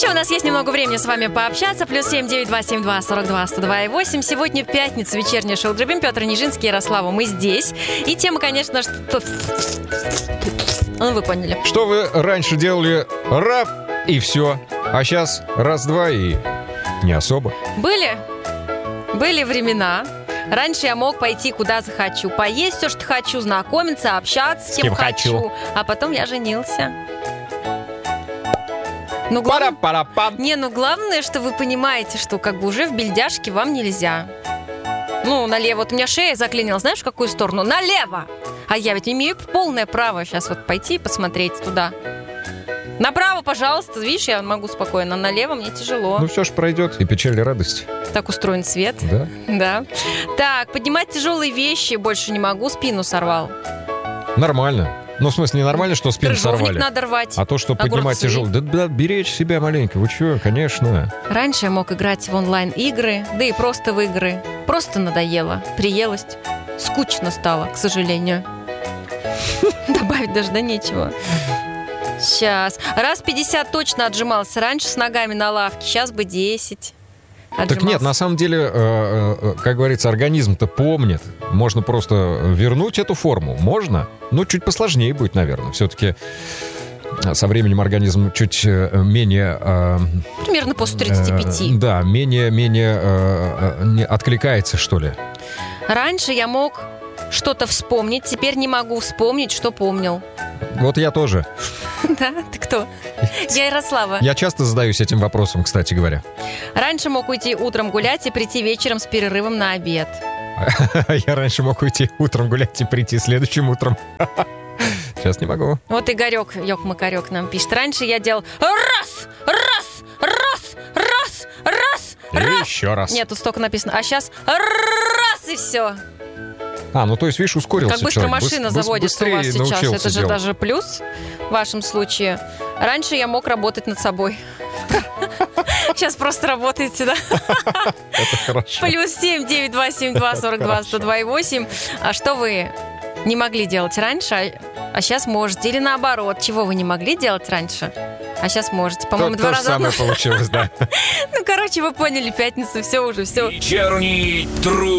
Еще у нас есть немного времени с вами пообщаться. +7 9272 42 102 8. Сегодня пятница, вечернее шоу «Любим». Петр Нижинский, Ярослава. Мы здесь. И тема, конечно, что... Ну, вы поняли. Что вы раньше делали рап и все, а сейчас раз-два и не особо. Были времена. Раньше я мог пойти куда захочу, поесть все, что хочу, знакомиться, общаться с кем хочу. А потом я женился. Ну, главное, что вы понимаете, что как бы уже в бельдяшке вам нельзя. Ну, налево. Вот у меня шея заклинила, знаешь, в какую сторону? Налево! А я ведь имею полное право сейчас вот пойти и посмотреть туда. Направо, пожалуйста. Видишь, я могу спокойно. Налево мне тяжело. Ну, все же пройдет. И печаль, и радость. Так устроен свет. Да. Да. Так, поднимать тяжелые вещи больше не могу. Спину сорвал. Нормально. Ну, в смысле, не нормально, что спину сорвали. Надо рвать. А то, что поднимать тяжело. Да, беречь себя маленько. Вы чего? Конечно. Раньше я мог играть в онлайн-игры, да и просто в игры. Просто надоело. Приелость. Скучно стало, к сожалению. Добавить даже нечего. Сейчас. Раз 50 точно отжимался. Раньше с ногами на лавке. Сейчас бы 10. Отжимался. Так нет, на самом деле, как говорится, организм-то помнит. Можно просто вернуть эту форму. Можно. Но чуть посложнее будет, наверное. Все-таки со временем организм чуть менее... Примерно после 35. Да, менее откликается, что ли. Раньше я мог что-то вспомнить. Теперь не могу вспомнить, что помнил. Вот я тоже. Да? Ты кто? Я Ярослава. Я часто задаюсь этим вопросом, кстати говоря. Раньше мог уйти утром гулять и прийти вечером с перерывом на обед. Я раньше мог уйти утром гулять и прийти следующим утром. Сейчас не могу. Вот Игорек, Ёк-Макарек нам пишет. Раньше я делал раз. И еще раз. Нет, тут столько написано. А сейчас раз и все. Ну то есть, видишь, ускорился человек. Как быстро человек. машина заводится у вас сейчас. Это же делать. даже плюс в вашем случае. Раньше я мог работать над собой. Сейчас просто работаете, да? Это хорошо. +7 9272 42 102 8. А что вы не могли делать раньше, а сейчас можете? Или наоборот, чего вы не могли делать раньше, а сейчас можете? По-моему, два раза. То же самое получилось, да. Ну, короче, вы поняли, пятница, все уже, все. Вечерний труд.